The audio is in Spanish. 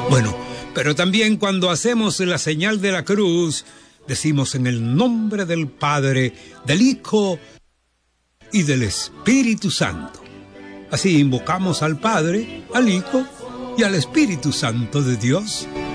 Bueno, pero también cuando hacemos la señal de la cruz, decimos en el nombre del Padre, del Hijo y del Espíritu Santo. Así invocamos al Padre, al Hijo y al Espíritu Santo de Dios.